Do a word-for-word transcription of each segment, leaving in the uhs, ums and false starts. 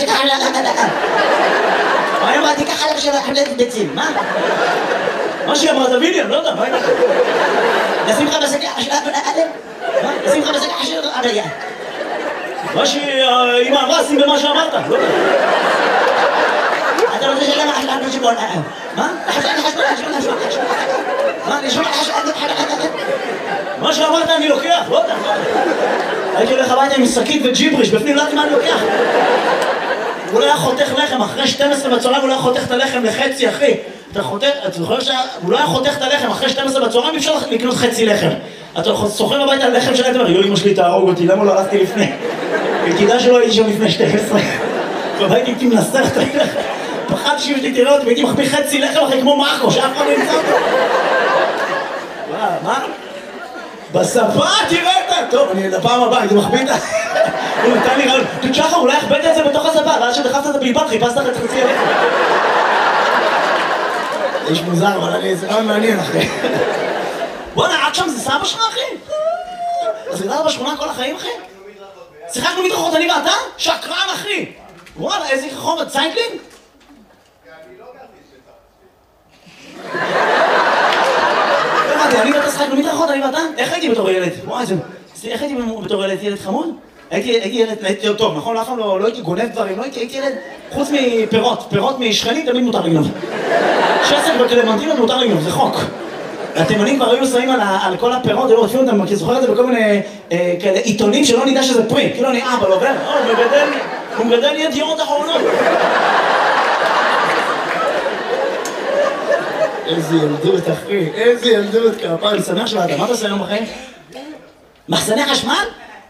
שככה... אני אמרתי ככה לך של חבלת ביצים, מה? מה שהיא אמרה, תביני, אני לא יודע, מה היא אמרת? לשים לך בשקע של... מה? לשים לך בשקע של... רגע. מה שהיא אמרה, שים במה שאמרת, לא יודע. אתה רוצה שלמה חשבון חשבון... מה? חשבון חשבון חשבון חשבון חשבון מה? נשמע חשבון חשבון... מה שאמרת אני לוקח, לא יודע. הייתי הולך הביתה עם שקית וג'יבריש, בפנים לא יודעת מה אני לוקח. הוא לא היה חותך לחם, אחרי שתים עשרה בצהריים הוא לא היה חותך את הלחם לחצי, אחי. אתה חותך, אתה זוכר שהוא לא היה חותך את הלחם, אחרי שתים עשרה בצהריים אי אפשר לקנות חצי לחם. אתה סוחר הביתה על לחם שלהם, אתה אומר, יו, אמא שלי תהרוג אותי, למה לא הלכתי לפני? תדע שלא הייתי שם לפני שתים עשרה. והייתי הייתי מנסח את הלחם. פחדתי שאמא שלי תראה אותי, והייתי מחביא חצי לחם אחרי כמו מרקו, שאף אחד לא ימצא אותו. מה? מה? בספה, תראה את זה! טוב, אני לפעם הבאה, הייתי מחביא את זה. הוא נתן לי רעיון. תשחר, אולי הכבדת את זה בתוך הספה, ואז שדחפת את הבלבל, חיפשת לך את חצי הלחם. זה איש מוזר, אבל אני, זה רעיון מעניין, אחי. בוא'נה, עד שם זה סבא שלך, אחי? אז גדלת בשכונה כל החיים, אחי? שיחקנו מדרכות, אני ואתה? שקרן, אחי! וואלה, איזה חומר, ציינקלינג? אני לא גרתי שטח. אני ואתה שחקנו מדרכות, אני ואתה? איך הייתי בתור ילד? וואי, זה... איך הייתי בתור ילד? ילד חמוד? הייתי ילד... הייתי טוב, נכון? אף פעם לא הייתי גונב דברים, לא הייתי ילד... חוץ מפירות, פירות משכנים תמיד מותר לגנוב. שסק וקלמנטינות מותר לגנוב, זה חוק. התימנים כבר היו שמים על כל הפירות, היו רודפים אותם, כי זוכר את זה בכל מיני כאלה עיתונים שלא נדע שזה פרי. כאילו אני אבא לא עובר, הוא מגדל ידיעות אחרונות. איזה ילדות, אחי, איזה ילדות, כפר, אני שמח שבאת, מה אתה עושה היום בחיים? מחסני חשמל?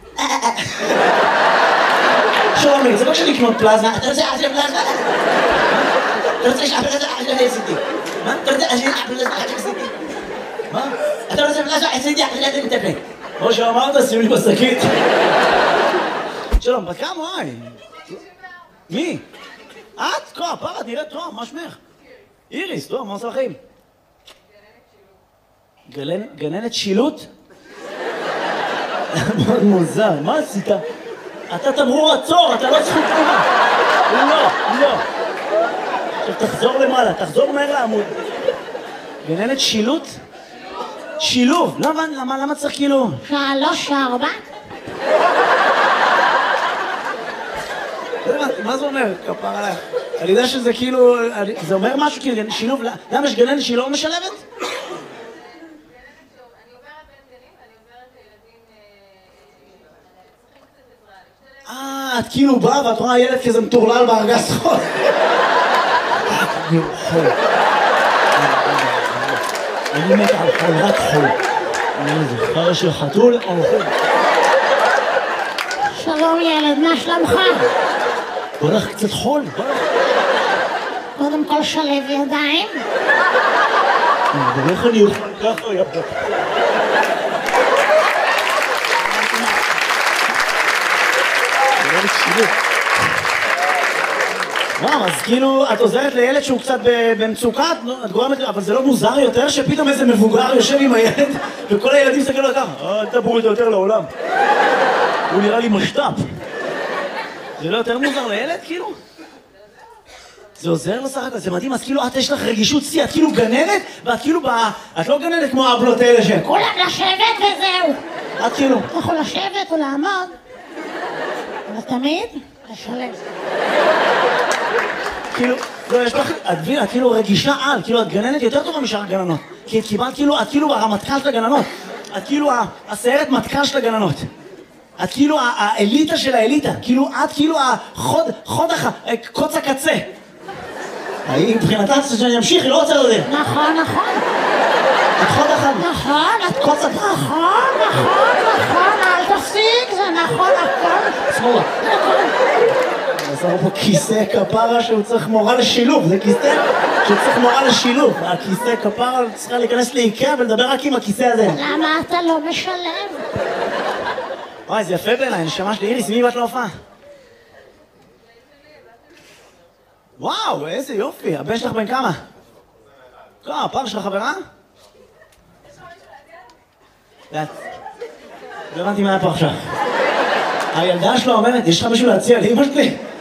שלומי, זה לא כשאני לקנות פלזמה, אתה רוצה עשיר פלזמה? אתה רוצה שעבר את זה עשיר סיטי? מה? אתה רוצה עשיר פלזמה עשיר סיטי? מה? אתה רוצה פלזמה עשיר סיטי עשיר סיטי מטפל? כמו שאמרת, שים לי בשקית. שלום, בת כמה, וואי? מי? את? כה, פרה, נראית טוב, מה שמך? איריס, טוב, מה עושה לכם? גננת שילוט? מאוד מוזר, מה עשית? אתה תמרור עצור, אתה לא זכות תנועה. לא, לא. עכשיו תחזור למעלה, תחזור מהר לעמוד. גננת שילוט? שילוב, למה, למה צריך כאילו? שלוש, ארבע. מה זה אומר, כפר עליך? אני יודע שזה כאילו, זה אומר משהו כאילו, שילוב, למה יש גננת שהיא לא משלבת? אה, את כאילו באה ואת רואה ילד כזה מטורלל בארגז חול. חול. אני מת על חול, רק חול. אני זוכר של חתול או חול. שלום ילד, מה שלומך? בוא נלך קצת חול, בוא נלך. קודם כל שלב ידיים. ואיך אני אוכל ככה יפה. מה, אז כאילו את עוזרת לילד שהוא קצת במצוקה, את גורמת, אבל זה לא מוזר יותר שפתאום איזה מבוגר יושב עם הילד וכל הילדים מסתכלים לו ככה, אל תבואו איתו יותר לעולם. הוא נראה לי משת"פ. זה לא יותר מוזר לילד כאילו? זה עוזר לו סך הכל, זה מדהים, אז כאילו את יש לך רגישות שיא, את כאילו גננת ואת כאילו ב... את לא גננת כמו האבלות האלה שהם. כולם לשבת וזהו. את כאילו... אתה יכול לשבת או לעמוד, אבל תמיד לשלב. כאילו, לא, יש לך, את מבינה, את כאילו רגישה על, כאילו את גננת יותר טובה משאר הגננות. כי את קיבלת כאילו, את כאילו הרמטכ"ל של הגננות. את כאילו הסיירת מטכ"ל של הגננות. את כאילו האליטה של האליטה. כאילו, את כאילו החוד, חוד הח... קוץ הקצה. היא מבחינתה שאני אמשיך, היא לא רוצה לדעת. נכון, נכון. את חוד אחד. נכון, את קוץ הקצה. נכון, נכון, נכון, אל תפסיק, זה נכון, הכל. שמאלה. עזר פה כיסא כפרה שהוא צריך מורה לשילוב, זה כיסא שצריך מורה לשילוב. הכיסא כפרה צריכה להיכנס לאיקאה ולדבר רק עם הכיסא הזה. למה אתה לא משלם? וואי, זה יפה בעיניי, נשמה שלי. איריס, מי באת להופעה? וואו, איזה יופי. הבן שלך בן כמה? כמה, הפעם שלך חברה? לא הבנתי מה היה פה עכשיו. הילדה שלו אומרת, יש לך משהו להציע לאמא שלי?